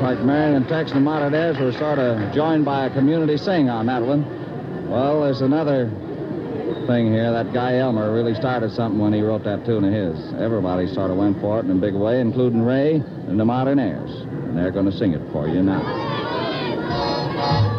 like Marion and Tex and the Modern Airs were sort of joined by a community sing on that one. Well, there's another thing here. That guy Elmer really started something when he wrote that tune of his. Everybody sort of went for it in a big way, including Ray and the Modern Airs. And they're going to sing it for you now.